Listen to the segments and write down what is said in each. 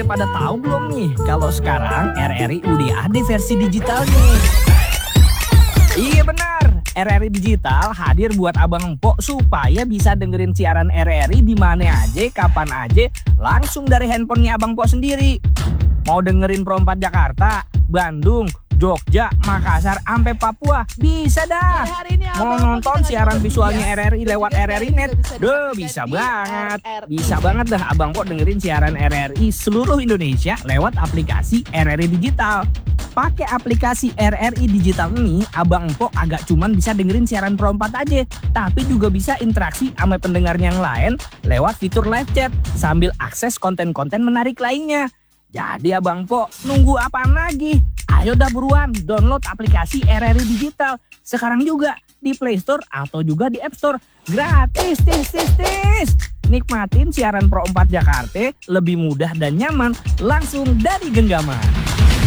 Udah pada tahu belum nih kalau sekarang RRI udah ada versi digitalnya? Iya benar, RRI Digital hadir buat abang empok supaya bisa dengerin siaran RRI di mana aja, kapan aja, langsung dari handphonenya abang empok sendiri. Mau dengerin Pro 4 Jakarta, Bandung, Jogja, Makassar, sampai Papua, bisa dah. Mau nonton siaran visualnya RRI lewat RRI Net, bisa banget. Bisa banget dah abang empok dengerin siaran RRI seluruh Indonesia lewat aplikasi RRI Digital. Pakai aplikasi RRI Digital ini, abang empok agak cuman bisa dengerin siaran Pro 4 aja, tapi juga bisa interaksi sama pendengar yang lain lewat fitur live chat sambil akses konten-konten menarik lainnya. Jadi abang empok nunggu apaan lagi? Ayo dah buruan download aplikasi RRI Digital sekarang juga di Play Store atau juga di App Store. Gratis, tis. Nikmatin siaran Pro 4 Jakarta lebih mudah dan nyaman langsung dari genggaman.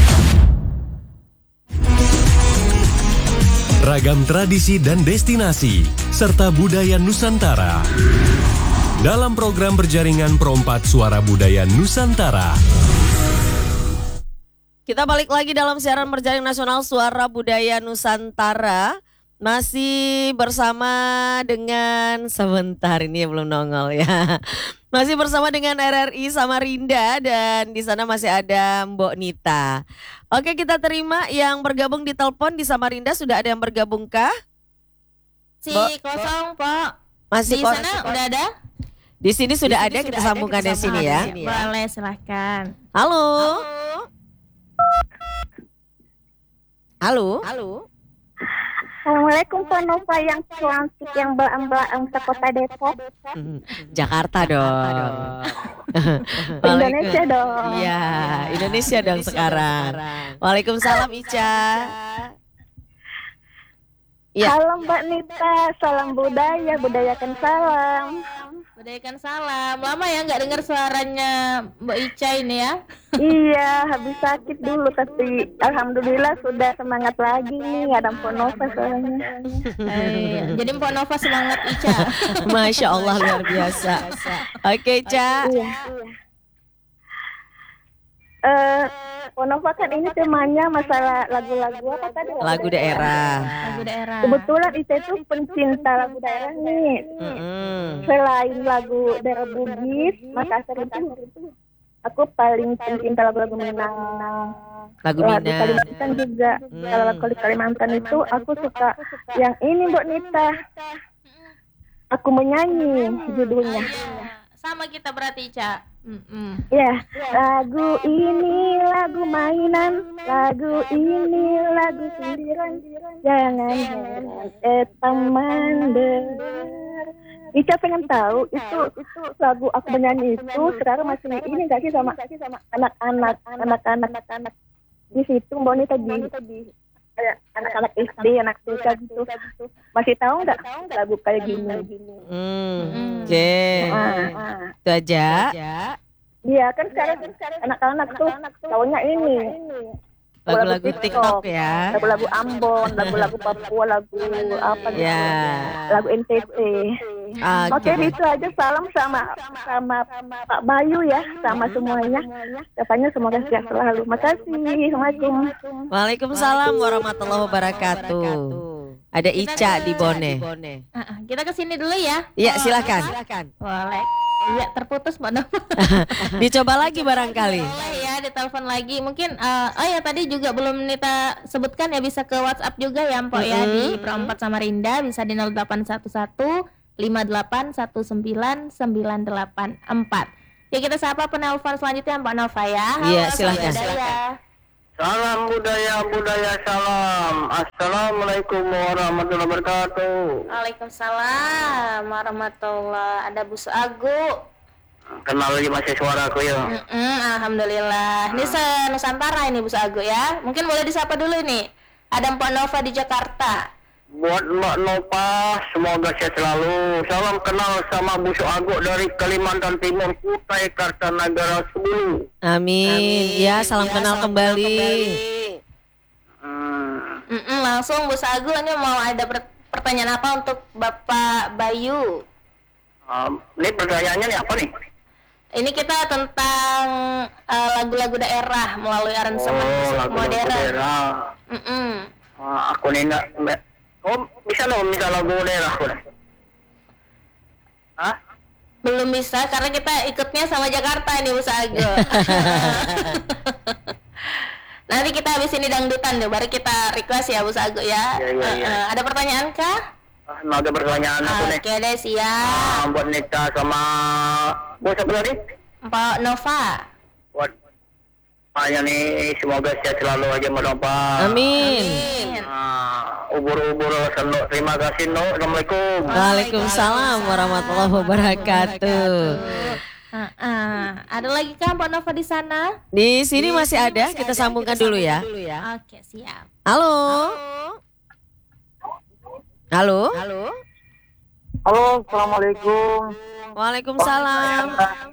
Ragam tradisi dan destinasi, serta budaya Nusantara. Dalam program berjaringan Pro 4 Suara Budaya Nusantara. Kita balik lagi dalam siaran berjaring nasional Suara Budaya Nusantara. Masih bersama dengan, sebentar ini belum nongol ya. Masih bersama dengan RRI Samarinda dan di sana masih ada Mbok Nita. Oke, kita terima yang bergabung di telepon di Samarinda. Sudah ada yang bergabungkah? Kosong, Pak. Masih di sana udah ada? Di sini sudah ada, kita sambungkan di sini ya. Boleh, silahkan. Halo. Assalamualaikum Pak Nova yang cantik, yang belang-belang sekota Depok. Jakarta dong. Indonesia dong. Iya, Indonesia dong sekarang. Waalaikumsalam Ica. Ya. Salam Mbak Nita, salam budaya, budayakan salam. Budayakan salam. Lama ya nggak dengar suaranya Mbak Ica ini ya? Iya, habis sakit dulu tapi alhamdulillah sudah semangat lagi nih, ada Mpok Nova soalnya. Jadi Mpok Nova semangat Ica. Masya Allah luar biasa. Oke Ica. Iya. Mpok Nova kan ini temanya masalah lagu-lagu apa tadi? Lagu daerah. Lagu daerah. Kebetulan Ica itu pencinta lagu daerah nih. Selain lagu daerah Bugis, Makassar itu aku paling pencinta lagu-lagu Minang. Lagu Kalimantan juga. Kalau lagu Kalimantan itu aku suka yang ini Mbak Nita. Aku menyanyi judulnya. Sama kita berarti Ica. Ya, lagu ini lagu mainan, lagu ini lagu sindiran, jangan heran teman dengar. Ica pengen tahu itu lagu aku menyanyi itu sekarang masih ini nggak sih sama anak-anak di situ Mbak Nita di kayak anak-anak SD, anak TK gitu. Masih tahu nggak lagu kayak gini? Oke. Itu aja. Iya kan sekarang anak-anak tuh tahunya ini. Lagu-lagu TikTok ya. Lagu-lagu Ambon, lagu-lagu Papua, lagu apa gitu. Lagu NTT. Oke, itu aja salam sama Pak Bayu ya, sama semuanya. Katanya semoga sehat selalu. Makasih. Assalamualaikum. Waalaikumsalam warahmatullahi wabarakatuh. Ada Ica di Bone. Kita kesini dulu ya. Iya, silakan. Boleh. Iya, terputus Mbak Nova. Dicoba lagi barangkali. Boleh ya, ditelepon lagi. Mungkin tadi juga belum Nita sebutkan ya, bisa ke WhatsApp juga ya Mpok ya di Pro 4 Samarinda, bisa di 0811 5819 984. Ya, kita sapa penelpon selanjutnya Mbak Nova ya. Halo, iya, silakan. Salam budaya salam. Assalamualaikum warahmatullahi wabarakatuh. Waalaikumsalam warahmatullahi. Ada Bu Agu. Kenal lagi masih suaraku ya. Alhamdulillah. Ini se-Nusantara ini Bu Agu ya. Mungkin boleh disapa dulu ini. Ada Mbak Nova di Jakarta. Buat Mbak Nova, semoga sehat selalu. Salam kenal sama Bu Agu dari Kalimantan Timur, Kutai Kartanagara Sebulu. Amin. Ya, salam kenal kembali. Langsung Bu Agu, ini mau ada pertanyaan apa untuk Bapak Bayu? Ini pertanyaannya nih apa nih? Ini kita tentang lagu-lagu daerah melalui aransemen musik lagu modern. daerah. Aku nih bisa dong minta lagu daerah aku nih. Hah? Belum bisa karena kita ikutnya sama Jakarta nih Bos Ago. Nanti kita habis ini dangdutan deh, baru kita request ya Bos Ago ya. Iya. Ada pertanyaan kah? Ada pertanyaan aku nih. Oke deh, siap. Buat Nita sama buat siapa tadi? Mbak Nova. Buat Makanya nih semoga sehat selalu aja Mbak. Amin. Ubur-ubur sendok. Terima kasih No. Assalamualaikum. Waalaikumsalam warahmatullahi wabarakatuh. Ada lagi kan Mbak Nova di sana? Di sini masih ada, kita sambungkan dulu ya. Oke, siap. Halo. Halo. Halo, assalamualaikum. Waalaikumsalam.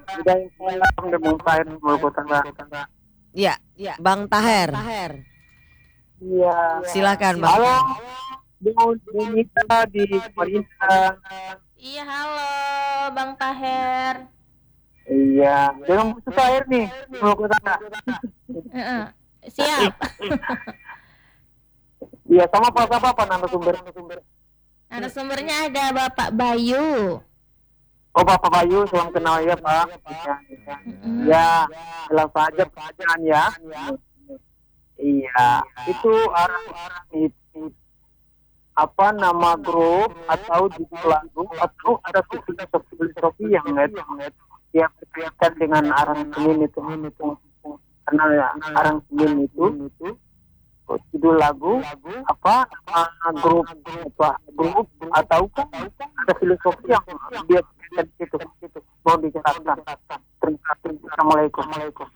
Ya, Bang Taher. Iya. Silakan Bang. Halo, Denita di Samarinda. Iya, halo Bang Taher. Iya, dengan butuh air nih, mau ke sana. Siap. Iya, sama apa narasumber. Narasumbernya ada Bapak Bayu. Oh, Bapak Bayu, salam kenal ya Pak. Ya, jelas saja pertanyaan ya. Iya, itu itu apa nama grup atau judul lagu atau ada filosofi yang berkaitan dengan aransemen itu. Karena ya, aransemen itu judul lagu apa grup atau ada filosofi yang dia itu mau dijelaskan. Terima kasih. Assalamualaikum.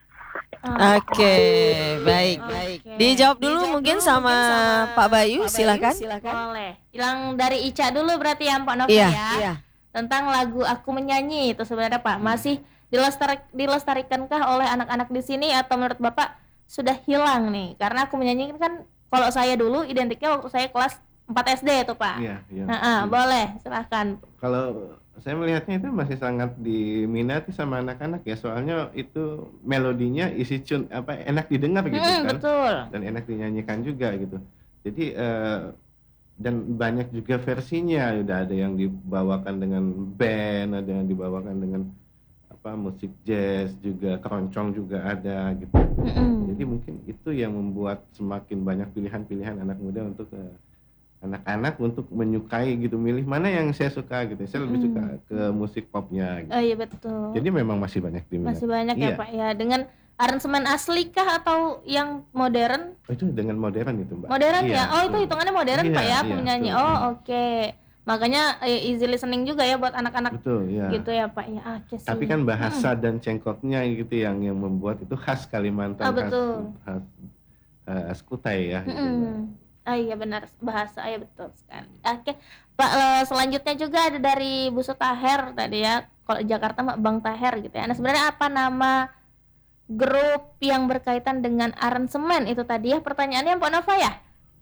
Oke, baik. Dijawab dulu mungkin sama Pak Bayu, silakan. Boleh. Yang dari Ica dulu berarti ya Pak Nova Iya. Tentang lagu Aku Menyanyi itu sebenarnya Pak masih dilestarikankah oleh anak-anak di sini atau menurut Bapak sudah hilang nih? Karena Aku Menyanyi kan kalau saya dulu identiknya waktu saya kelas 4 SD itu Pak. Iya. Boleh, silahkan. Kalau saya melihatnya itu masih sangat diminati sama anak-anak ya, soalnya itu melodinya isi tune enak didengar gitu kan. Betul. Dan enak dinyanyikan juga gitu. Jadi dan banyak juga versinya, udah ada yang dibawakan dengan band, ada yang dibawakan dengan musik jazz juga, keroncong juga ada gitu. Jadi mungkin itu yang membuat semakin banyak pilihan-pilihan anak muda untuk anak-anak untuk menyukai gitu, milih mana yang saya suka gitu. Saya lebih suka ke musik popnya gitu. Oh iya betul. Jadi memang masih banyak diminati. Masih banyak ya Pak ya. Dengan aransemen asli kah atau yang modern? Itu dengan modern itu Mbak. Modern iya, ya? Oh itu hitungannya modern Pak ya, penyanyi. Oh oke. Makanya easy listening juga ya buat anak-anak. Betul ya. Gitu ya Pak ya. Tapi kan bahasa dan cengkoknya gitu yang membuat itu khas Kalimantan. Betul. Khas Kutai ya. Gitu, iya benar, bahasa ya betul sekali. Oke Pak, selanjutnya juga ada dari Bu Taher tadi ya. Kalau Jakarta Mak Bang Taher gitu ya. Nah sebenarnya apa nama grup yang berkaitan dengan aransemen itu tadi ya? Pertanyaannya Pak Nova ya?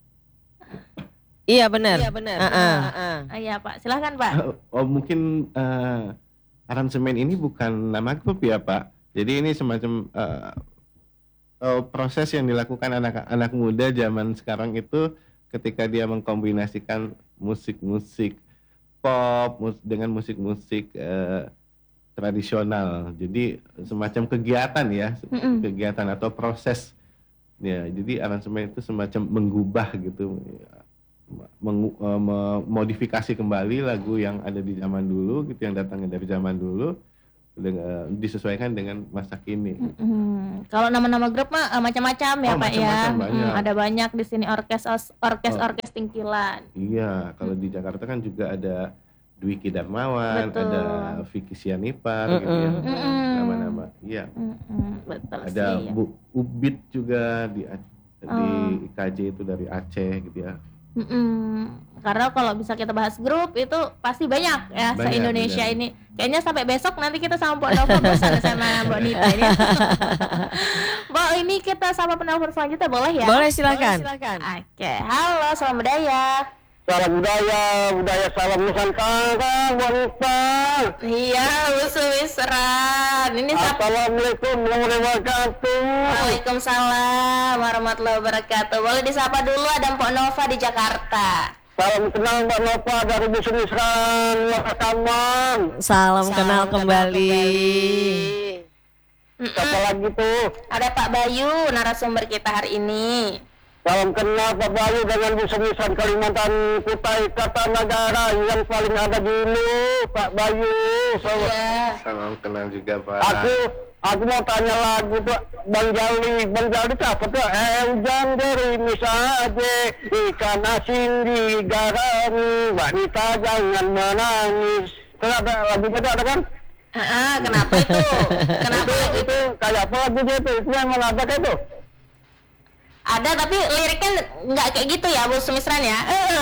Iya benar. Iya Pak, silahkan Pak. Mungkin aransemen ini bukan nama grup ya Pak. Jadi ini semacam proses yang dilakukan anak-anak muda zaman sekarang itu ketika dia mengkombinasikan musik-musik pop dengan musik-musik tradisional. Jadi semacam kegiatan ya, kegiatan atau proses ya. Jadi aransemen itu semacam mengubah gitu, memodifikasi kembali lagu yang ada di zaman dulu gitu, yang datangnya dari zaman dulu, disesuaikan dengan masa kini. Kalau nama-nama grup mah macam-macam ya Pak ya. Ada banyak di sini orkes Tingkilan. Iya, kalau di Jakarta kan juga ada Dwiki Darmawan, ada Vicky Sianipar gitu ya. Nama-nama. Iya. Betul ada sih. Bu Ubit juga di IKJ itu dari Aceh gitu ya. Karena kalau bisa kita bahas grup itu pasti banyak ya se-Indonesia ini. Kayaknya sampai besok nanti kita sama Mbak Nova bosan sama Mbak Nita ini. Mbak, ini kita sama penelpon selanjutnya boleh ya? Boleh silakan. Oke, halo selamat budaya. Salam budaya salam Nusantara, wanita. Iya, Bu Sumisran. Ini siapa? Assalamualaikum warahmatullahi wabarakatuh. Waalaikumsalam warahmatullahi wabarakatuh. Boleh disapa dulu, ada Mpok Nova di Jakarta. Salam kenal Mbak Nova dari Bu Sumisran, Makaman. Salam kenal kembali. Siapa lagi tuh? Ada Pak Bayu, narasumber kita hari ini. Salam kenal Pak Bayu dengan Bu Sumisran Kalimantan Kutai Kartanagara yang paling ada dulu, Pak Bayu. Iya. Salam kenal juga Pak. Aku mau tanya lagu tuh Bang Jali tuh apa tuh? Hujan gerimis aja, ikan asin digarami, wanita jangan menangis. Kenapa lagunya tuh ada kan? Kenapa itu? Kenapa lagu itu? Itu kayak apa lagunya itu? Itu yang mana ada itu? Ada tapi liriknya nggak kayak gitu ya, Bu Sumisran ya?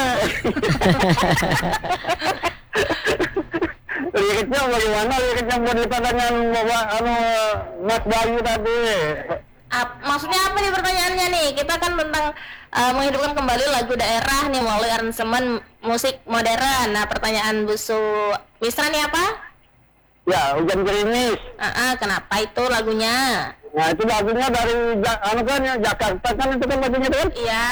Liriknya bagaimana? Liriknya mau dengan Mas Bayu tadi. Maksudnya apa nih pertanyaannya nih? Kita kan tentang menghidupkan kembali lagu daerah nih melalui aransemen musik modern. Nah, pertanyaan Bu Sumisran nih apa? Ya, hujan gerimis. Kenapa itu lagunya? Nah, itu lagunya dari Jakarta kan itu kan lagunya itu kan? Iya.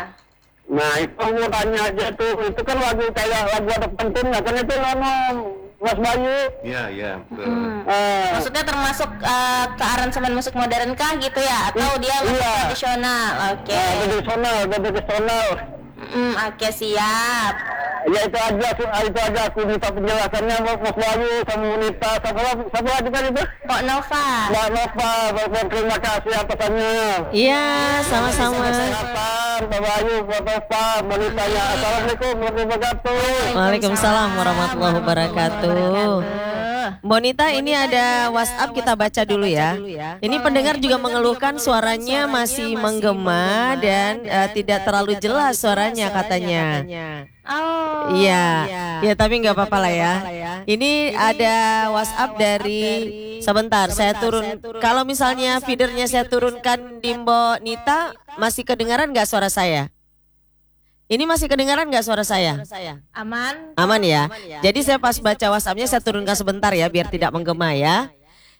Nah, itu mau tanya aja tuh. Itu kan lagu kayak lagu ada pentunnya kan itu Mas Bayu. Iya, betul. Maksudnya termasuk ke aransemen musik modern kah gitu ya? Atau dia lagu tradisional? Oke. Tradisional. Oke, siap. Ya itu aja aku minta penjelasannya Mas Bayu sama Unita siapa lagi kan itu? Mbak Nova. Mbak Nova, terima kasih atasannya. Iya, sama-sama. Kesehatan, Mbak Bayu, Mbak Nova, Unita ya. Assalamualaikum warahmatullahi wabarakatuh. Waalaikumsalam warahmatullahi wabarakatuh. Bonita, ini ada WhatsApp, kita baca dulu ya. Ini pendengar juga mengeluhkan suaranya masih menggema dan tidak terlalu jelas suaranya katanya. Oh. Iya, ya tapi nggak apa-apa lah ya. Ini ada WhatsApp dari, sebentar saya turun. Kalau misalnya feedernya saya turunkan di Mbak Nita, masih kedengaran nggak suara saya? Ini masih kedengaran nggak suara saya? Aman. Aman ya. Jadi saya pas baca WhatsApp-nya saya turunkan sebentar ya biar tidak menggema ya.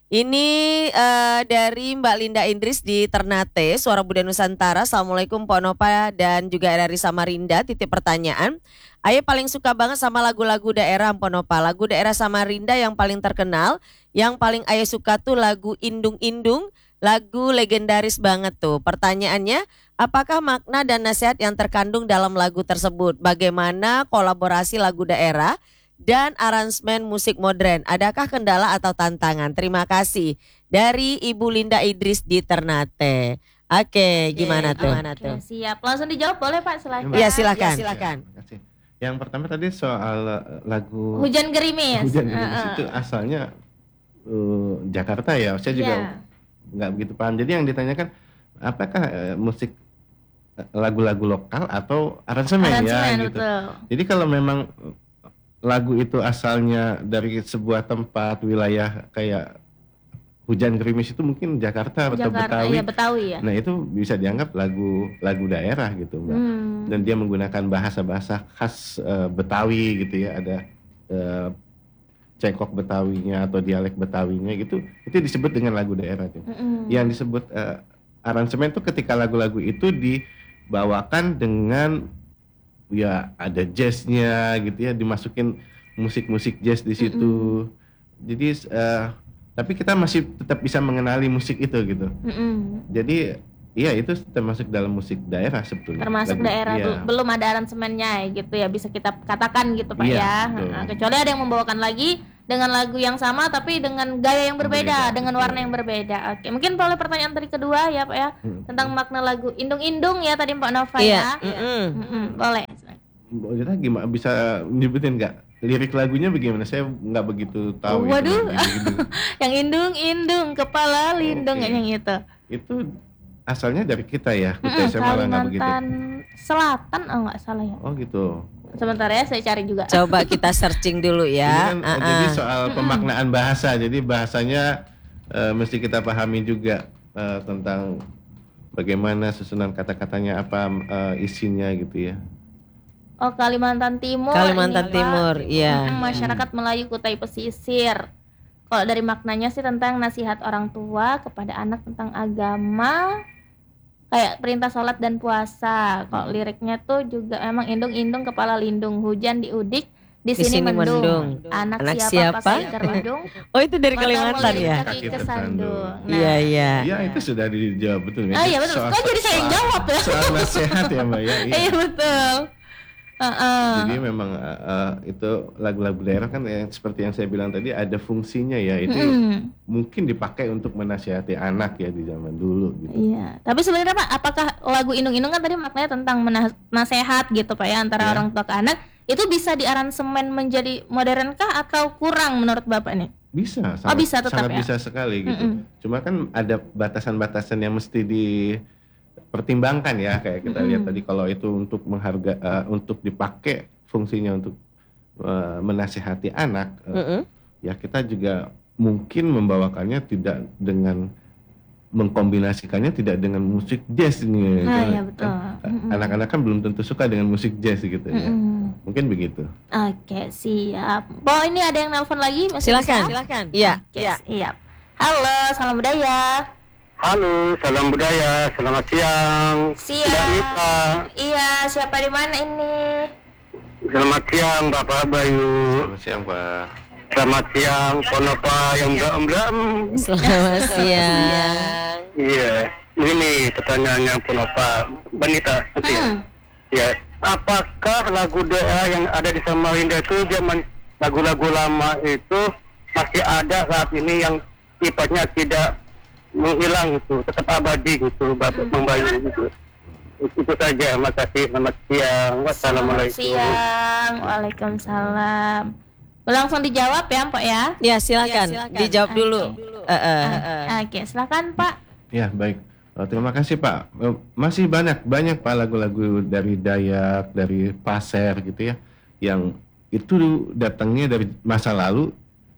Ini dari Mbak Linda Indris di Ternate, Suara Budaya Nusantara. Assalamualaikum Pak Nova dan juga dari Samarinda. Titip pertanyaan. Aye paling suka banget sama lagu-lagu daerah Pak Nova. Lagu daerah Samarinda yang paling terkenal, yang paling Aye suka tuh lagu Indung Indung. Lagu legendaris banget tuh. Pertanyaannya, apakah makna dan nasihat yang terkandung dalam lagu tersebut? Bagaimana kolaborasi lagu daerah dan aransemen musik modern? Adakah kendala atau tantangan? Terima kasih. Dari Ibu Linda Idris di Ternate. Oke, gimana tuh? Oke, siap. Langsung dijawab boleh Pak, silakan. Iya, silakan. Terima kasih. Yang pertama tadi soal lagu Hujan Gerimis. Hujan Gerimis itu asalnya Jakarta ya. Saya juga nggak begitu paham. Jadi yang ditanyakan apakah musik lagu-lagu lokal atau aransemen ya gitu. Betul. Jadi kalau memang lagu itu asalnya dari sebuah tempat wilayah kayak Hujan Gerimis itu mungkin Jakarta atau Betawi. Iya, Betawi ya. Nah itu bisa dianggap lagu daerah gitu Mbak. Dan dia menggunakan bahasa-bahasa khas Betawi gitu ya. Ada cengkok Betawinya atau dialek Betawinya gitu, itu disebut dengan lagu daerah tuh. Yang disebut aransemen tuh ketika lagu-lagu itu dibawakan dengan ya ada jazznya gitu ya, dimasukin musik-musik jazz di situ. Jadi tapi kita masih tetap bisa mengenali musik itu gitu. Jadi iya itu termasuk dalam musik daerah sebetulnya. Termasuk daerah iya. belum ada aransemennya gitu ya, bisa kita katakan gitu Pak Iya, ya. Kecuali ada yang membawakan lagi dengan lagu yang sama tapi dengan gaya yang berbeda, dengan warna yang berbeda. Oke, mungkin boleh pertanyaan tadi kedua ya Pak ya, tentang makna lagu Indung Indung ya tadi Mbak Nova ya. Boleh. Kita gimana bisa nyebutin nggak lirik lagunya bagaimana? Saya nggak begitu tahu. Waduh, yang Indung Indung kepala lindung yang itu. Itu asalnya dari kita ya, saya malah nggak begitu. Kalimantan Selatan, nggak salah ya. Oh gitu. Sebentar ya, saya cari juga. Coba kita searching dulu ya. Ini kan, jadi soal pemaknaan bahasa, jadi bahasanya mesti kita pahami juga tentang bagaimana susunan kata-katanya apa isinya gitu ya. Oh, Kalimantan Timur. Kalimantan ini, Pak. Timur, iya. Masyarakat Melayu Kutai Pesisir. Kalau dari maknanya sih tentang nasihat orang tua kepada anak tentang agama, kayak perintah sholat dan puasa. Kalau liriknya tuh juga emang indung-indung kepala lindung, hujan di udik, di sini mendung. Anak siapa pakai kerudung? Oh, itu dari mata Kalimantan mulai ya? kaki kesandung. Iya, iya. Iya, itu sudah dijawab betul. Ah iya betul. Kok jadi saya yang jawab ya? Soal nasihat ya Mbak ya. Iya. Iya betul. Jadi memang itu lagu-lagu daerah kan yang seperti yang saya bilang tadi ada fungsinya ya. Itu mungkin dipakai untuk menasihati anak ya di zaman dulu gitu. Iya. Tapi sebenarnya Pak, apakah lagu indung-indung kan tadi maknanya tentang nasihat gitu Pak ya antara orang tua ke anak, itu bisa diaransemen menjadi modern kah atau kurang menurut Bapak nih? Bisa, bisa tetap sangat ya? bisa sekali gitu. Cuma kan ada batasan-batasan yang mesti dipertimbangkan ya, kayak kita lihat tadi kalau itu untuk untuk dipakai fungsinya untuk menasihati anak, ya kita juga mungkin membawakannya tidak dengan mengkombinasikannya tidak dengan musik jazz nih. Iya betul. Anak-anak kan belum tentu suka dengan musik jazz gitu ya. Mungkin begitu. Oke, siap. Oh, ini ada yang nelpon lagi? Masih Silakan. bisa? Silakan. Iya. Oke, siap. Halo, salam budaya. Halo, salam budaya. Selamat siang. Siang. Mbak Nita. Iya, siapa di mana ini? Selamat siang Bapak Bayu. Selamat siang Pak. Selamat siang Ponopa yang beram-beram. Selamat siang. Iya, ini pertanyaannya Ponopa Banita. Ya, apakah lagu daerah yang ada di Samarinda itu zaman lagu-lagu lama itu masih ada saat ini yang sifatnya tidak menghilang itu, tetap abadi gitu, Bapak Bayu gitu. Itu saja, makasih. Selamat siang. Wassalamualaikum. Siang. Waalaikumsalam. Langsung dijawab ya, Pak ya? Ya, silakan. Dijawab dulu. Oke, silakan Pak. Ya, baik. Terima kasih Pak. Masih banyak Pak lagu-lagu dari Dayak, dari Pasir gitu ya, yang itu datangnya dari masa lalu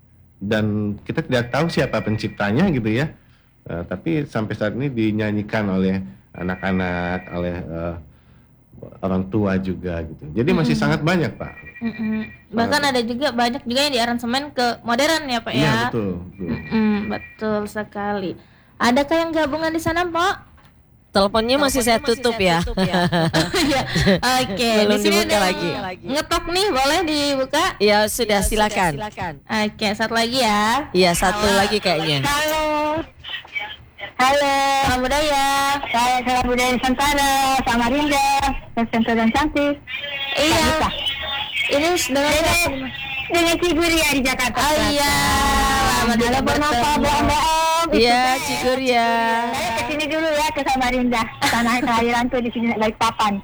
dan kita tidak tahu siapa penciptanya gitu ya. Tapi sampai saat ini dinyanyikan oleh anak-anak, oleh orang tua juga gitu. Jadi masih sangat banyak Pak. Bahkan ada juga banyak juga yang diaransemen ke modern ya Pak ya. Iya betul. Betul sekali. Adakah yang gabungan di sana Pak? Teleponnya masih saya tutup ya. Iya. Oke. Belum Di sini dibuka ada lagi. Ngetok nih, boleh dibuka? Ya sudah, silakan. Oke, satu lagi ya. Iya, satu lagi kayaknya. Halo. Halo. Salam budaya. Saya salam budaya Nusantara, Samarinda, Nusantara dan cantik. Iya. Ini Dengan Ciguria di Jakarta. Oh iya. Halo Ponopa, bohong-bohong. Iya, Ciguria. Saya kesini dulu ya ke Samarinda. Tanah kelahiran tuh di sini Balikpapan.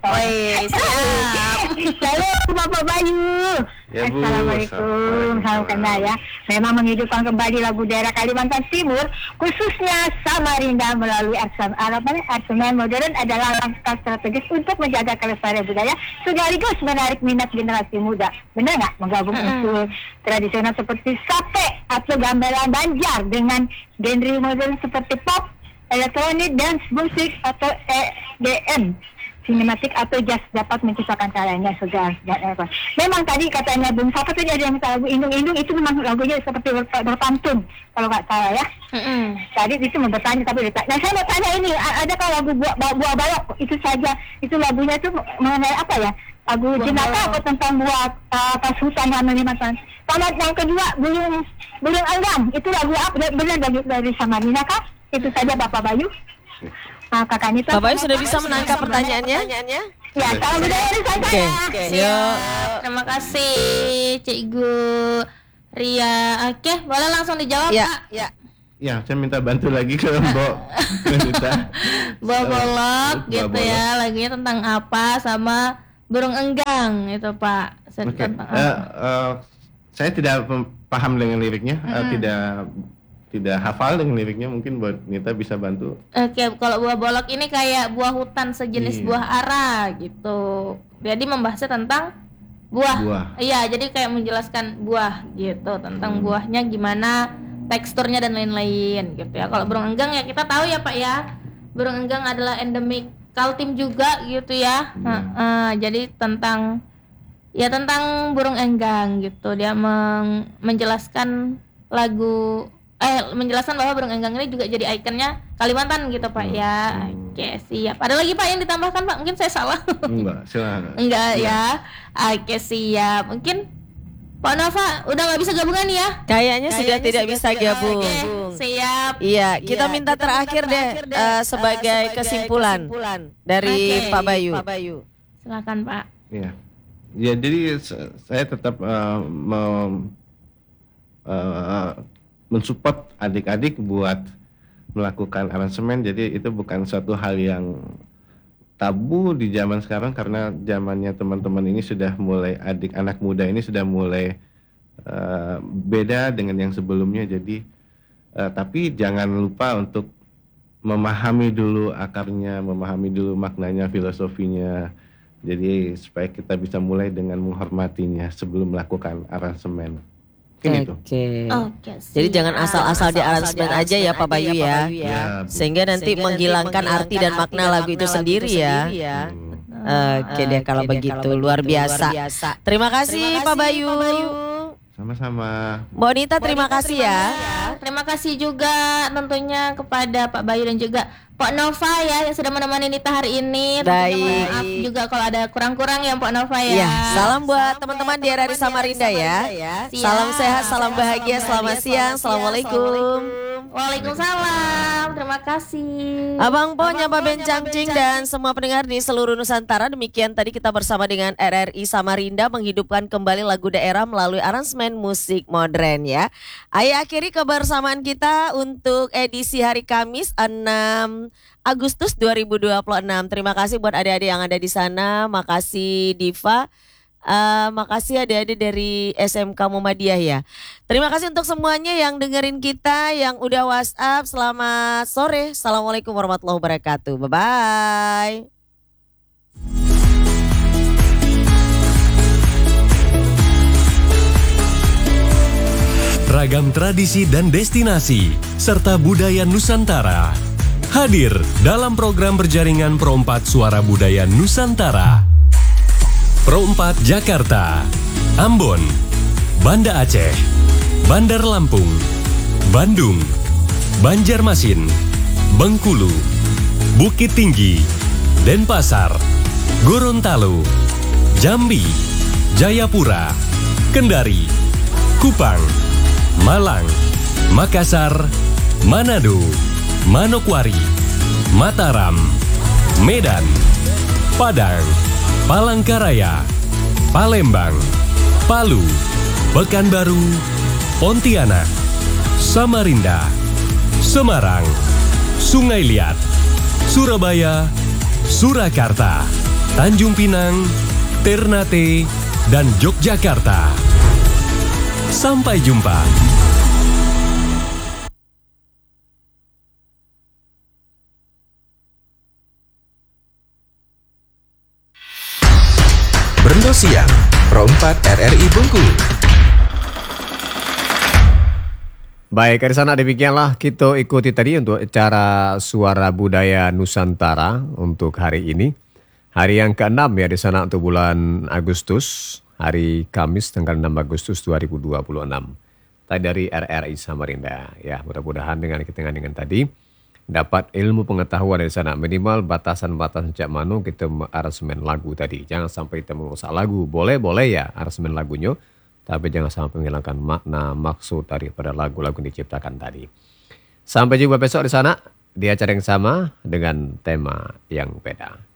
Siap. Halo Bapak Bayu. Ya, Bu. Assalamualaikum. Salam kenal ya. Memang menghidupkan kembali lagu daerah Kalimantan Timur, khususnya Samarinda melalui arsemen modern adalah langkah strategis untuk menjaga kelestarian budaya sekaligus menarik minat generasi muda. Benar nggak? Menggabung unsur tradisional seperti sape atau gamelan Banjar dengan genre modern seperti pop, elektronik, dance, musik atau EDM, sinematik atau jazz dapat menciptakan karyanya segar dan apa. Memang tadi katanya Bung Sapa tadi ada yang minta lagu indung-indung, itu memang lagunya seperti berpantun kalau nggak salah ya. Tadi itu bertanya tapi nah saya mau tanya ini, ada kalau lagu buah balok itu saja, itu lagunya itu mengenai apa ya? Lagu jenaka atau tentang buah pas hutan yang Kalimantan. Sama yang kedua burung enggang, itu lagu apa? Benar dari Samarinda kah? Itu saja Bapak Bayu. Kakak Nita. Bapak Bayu sudah bisa menangkap pertanyaannya? Ya, salam budaya Nusantara. Oke. Yuk. Terima kasih Cikgu Ria. Oke, boleh langsung dijawab Ya, Pak? ya. Ya, saya minta bantu lagi ke Mbok Nita. Bolok gitu Bolok. ya, lagunya tentang apa sama burung enggang itu Pak. Oke. Tentang apa? Saya tidak paham dengan liriknya, tidak hafal dengan liriknya, mungkin buat Nita bisa bantu. Oke, kalau buah bolok ini kayak buah hutan sejenis Iya. buah ara gitu. Jadi membahasnya tentang buah. Iya, jadi kayak menjelaskan buah gitu, tentang buahnya gimana, teksturnya dan lain-lain gitu ya. Kalau burung enggang ya kita tahu ya Pak ya. Burung enggang adalah endemik Kaltim juga gitu ya. Jadi tentang ya tentang burung enggang gitu. Dia menjelaskan menjelaskan bahwa burung enggang ini juga jadi ikonnya Kalimantan gitu Pak ya. Oke, siap. Ada lagi Pak yang ditambahkan Pak? Mungkin saya salah. Enggak, silakan. Enggak ya. Oke, siap. Mungkin Pak Nova udah nggak bisa gabungan ya? Kayaknya sudah tidak bisa gabung. Oke, siap. Iya, kita minta terakhir deh sebagai kesimpulan dari Pak Bayu. Silakan Pak. Iya. Ya, jadi saya tetap mensupport adik-adik buat melakukan aransemen. Jadi itu bukan suatu hal yang tabu di zaman sekarang, karena zamannya teman-teman ini sudah mulai, anak muda ini sudah mulai beda dengan yang sebelumnya. Jadi tapi jangan lupa untuk memahami dulu akarnya, memahami dulu maknanya, filosofinya. Jadi supaya kita bisa mulai dengan menghormatinya sebelum melakukan aransemen. Oke. Jadi jangan asal-asal di aransemen aja ya Pak Bayu ya. Sehingga nanti menghilangkan arti dan makna lagu itu sendiri ya. Oke deh kalau begitu, luar biasa. Terima kasih Pak Bayu. Sama-sama. Mbak Nita terima kasih ya. Terima kasih juga tentunya kepada Pak Bayu dan juga Pak Nova ya yang sudah menemani Nita hari ini. Baik. Maaf juga kalau ada kurang-kurang ya Pak Nova ya. Ya, salam buat teman-teman di RRI Samarinda ya. Salam sehat, salam bahagia, selamat siang. Assalamualaikum. Waalaikumsalam. Terima kasih. Abang Po, Nyapa Bencangcing dan semua pendengar di seluruh Nusantara. Demikian tadi kita bersama dengan RRI Samarinda menghidupkan kembali lagu daerah melalui aransemen musik modern ya. Ayo akhiri kebersamaan kita untuk edisi hari Kamis 6 Agustus 2026. Terima kasih buat adik-adik yang ada di sana. Makasih Diva. Makasih adik-adik dari SMK Muhammadiyah ya. Terima kasih untuk semuanya yang dengerin kita, yang udah WhatsApp. Selamat sore. Assalamualaikum warahmatullahi wabarakatuh. Bye-bye. Ragam tradisi dan destinasi serta budaya Nusantara hadir dalam program berjaringan Pro 4 Suara Budaya Nusantara. Pro 4 Jakarta, Ambon, Banda Aceh, Bandar Lampung, Bandung, Banjarmasin, Bengkulu, Bukit Tinggi, Denpasar, Gorontalo, Jambi, Jayapura, Kendari, Kupang, Malang, Makassar, Manado, Manokwari, Mataram, Medan, Padang, Palangkaraya, Palembang, Palu, Pekanbaru, Pontianak, Samarinda, Semarang, Sungai Liat, Surabaya, Surakarta, Tanjung Pinang, Ternate, dan Yogyakarta. Sampai jumpa. Brendo Siang, Pro 4 RRI Bengkulu. Baik, dari sana demikianlah kita ikuti tadi untuk acara Suara Budaya Nusantara untuk hari ini. Hari yang ke-6 ya di sana untuk bulan Agustus, hari Kamis tanggal 6 Agustus 2026. Tadi dari RRI Samarinda. Ya, mudah-mudahan dengan kita dengan tadi dapat ilmu pengetahuan dari sana, minimal batasan-batasan cak mano kita aransemen lagu tadi. Jangan sampai kita merusak lagu. Boleh ya aransemen lagunya, tapi jangan sampai menghilangkan makna maksud daripada lagu-lagu yang diciptakan tadi. Sampai jumpa besok di sana di acara yang sama dengan tema yang beda.